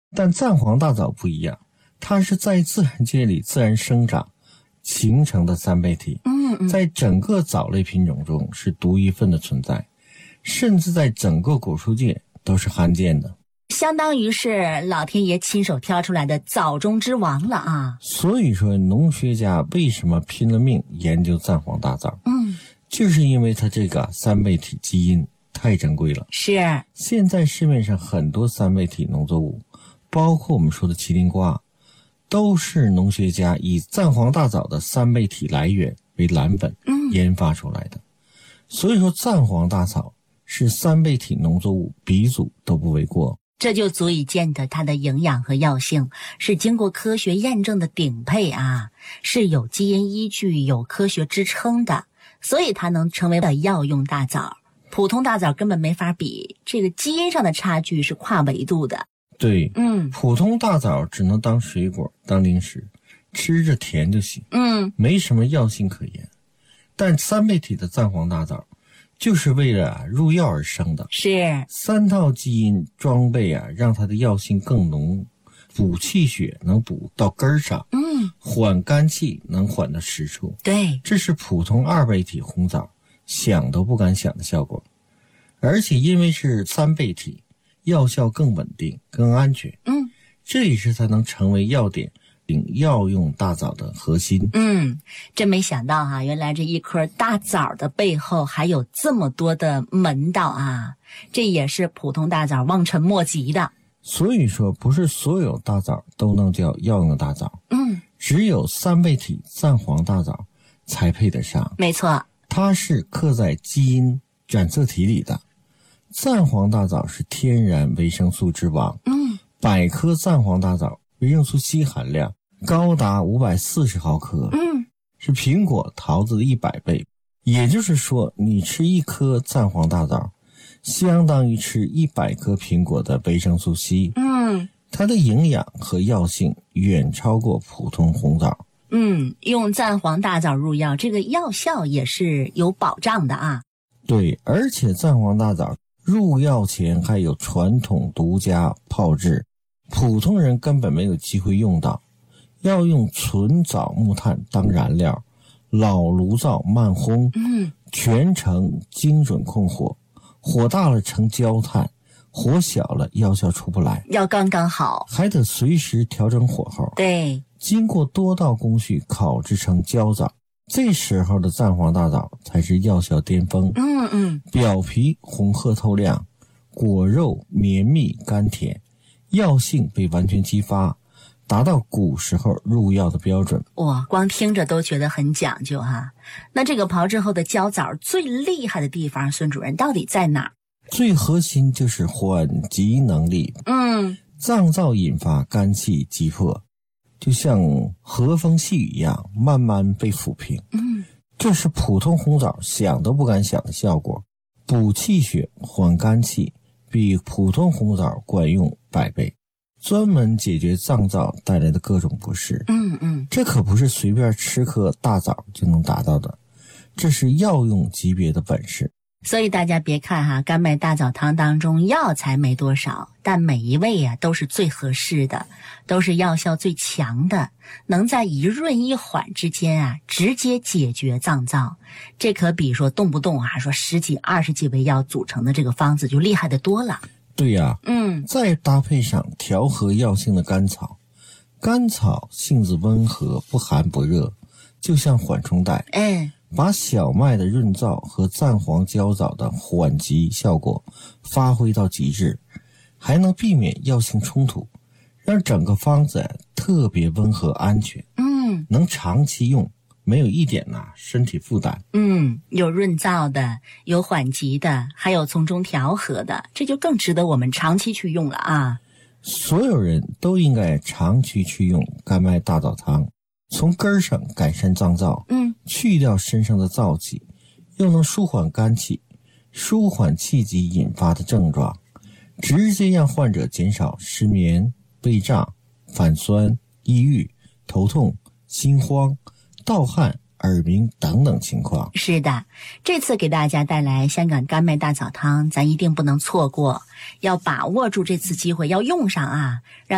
但藏黄大枣不一样，它是在自然界里自然生长形成的三倍体，在整个藻类品种中是独一份的存在，甚至在整个果蔬界都是罕见的， 相当于是老天爷亲手挑出来的枣中之王了啊。 所以说农学家为什么拼了命研究藏黄大枣，就是因为它这个三倍体基因太珍贵了。 是， 现在市面上很多三倍体农作物，包括我们说的麒麟瓜，都是农学家以藏黄大枣的三倍体来源为蓝本研发出来的。所以说藏黄大枣是三倍体农作物鼻祖都不为过。 这就足以见得它的营养和药性是经过科学验证的顶配啊，是有基因依据、有科学支撑的，所以它能成为了药用大枣。普通大枣根本没法比，这个基因上的差距是跨维度的。 对，普通大枣只能当水果、当零食，吃着甜就行，没什么药性可言。但三倍体的藏黄大枣就是为了入药而生的， 是三套基因装备让它的药性更浓，补气血能补到根儿上，缓肝气能缓到实处。 对， 这是普通二倍体红枣想都不敢想的效果。而且因为是三倍体，药效更稳定、更安全。这也是它能成为药典领药用大枣的核心。 真没想到啊，原来这一颗大枣的背后还有这么多的门道啊！这也是普通大枣望尘莫及的。 所以说，不是所有大枣都能叫药用大枣。只有三倍体藏黄大枣才配得上。 没错， 它是刻在基因染色体里的。藏黄大枣是天然维生素之王。百颗藏黄大枣维生素 C 含量高达540毫克，是苹果、桃子的100倍。也就是说，你吃一颗藏黄大枣，相当于吃100颗苹果的维生素 C。它的营养和药性远超过普通红枣。 用藏黄大枣入药，这个药效也是有保障的啊。 对，而且藏黄大枣入药前还有传统独家炮制，普通人根本没有机会用到。要用纯枣木炭当燃料，老炉灶慢烘，全程精准控火，火大了成焦炭，火小了药效出不来， 要刚刚好， 还得随时调整火候。 对， 经过多道工序烤制成焦枣，这时候的藏黄大枣才是药效巅峰。表皮红褐透亮，果肉绵密甘甜，药性被完全激发，达到古时候入药的标准。 哇，光听着都觉得很讲究哈。那这个炮制后的焦枣最厉害的地方，孙主任到底在哪儿？ 最核心就是缓急能力。藏皂引发肝气急迫，就像和风细雨一样，慢慢被抚平。这是普通红枣想都不敢想的效果，补气血、缓肝气，比普通红枣管用100倍，专门解决藏皂带来的各种不适。这可不是随便吃颗大枣就能达到的，这是药用级别的本事。 所以大家别看哈，甘麦大枣汤当中药材没多少，但每一味啊都是最合适的，都是药效最强的，能在一润一缓之间啊直接解决藏皂。这可比说动不动说10几20几味药组成的这个方子就厉害得多了。 对呀，再搭配上调和药性的甘草，甘草性子温和，不寒不热，就像缓冲带。把小麦的润燥和藏黄焦枣的缓急效果发挥到极致，还能避免药性冲突，让整个方子特别温和安全。能长期用，没有一点身体负担。 有润燥的，有缓急的，还有从中调和的，这就更值得我们长期去用了啊。 所有人都应该长期去用甘麦大枣汤，从根儿上改善脏燥，去掉身上的燥气，又能舒缓肝气，舒缓气机引发的症状，直接让患者减少失眠、胃胀、反酸、抑郁、头痛、心慌、盗汗、耳鸣等等情况。 是的，这次给大家带来香港甘麦大枣汤，咱一定不能错过，要把握住这次机会，要用上啊，让